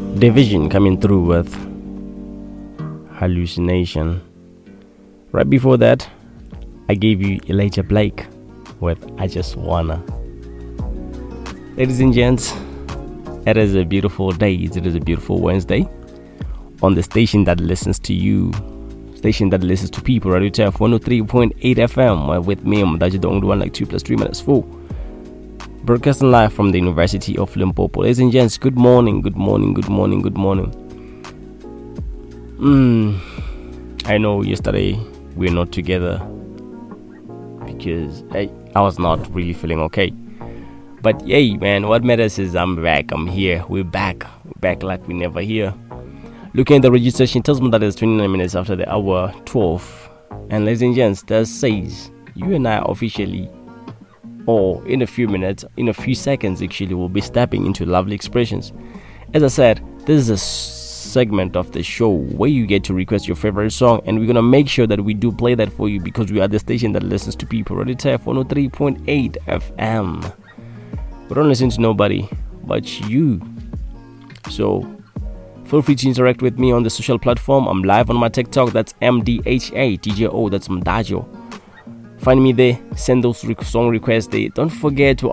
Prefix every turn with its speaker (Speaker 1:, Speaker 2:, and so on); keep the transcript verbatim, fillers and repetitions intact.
Speaker 1: Division coming through with Hallucination. Right before that, I gave you Elijah Blake with I Just Wanna. Ladies and gents, it is a beautiful day. It is a beautiful Wednesday on the station that listens to you, station that listens to people. Radio T F one oh three point eight F M. With me, I'm Daji, the only one like two plus three minutes four. Broadcasting live from the University of Limpopo. Ladies and gents, good morning, good morning, good morning, good morning. Mm, I know yesterday we were not together because I, I was not really feeling okay. But yay, man, what matters is I'm back, I'm here, we're back, we're back like we never here. Looking at the registration, tells me that it's twenty-nine minutes after the hour twelve. And ladies and gents, that says you and I officially, or in a few minutes, in a few seconds actually, we'll be stepping into lovely expressions. As I said, this is a segment of the show where you get to request your favorite song, and we're gonna make sure that we do play that for you because we are the station that listens to people. Radio T F one oh three point eight F M. We don't listen to nobody but you. So feel free to interact with me on the social platform. I'm live on my TikTok. That's M D H A T J O. That's Mdajo. Find me there. Send those song requests there. Don't forget to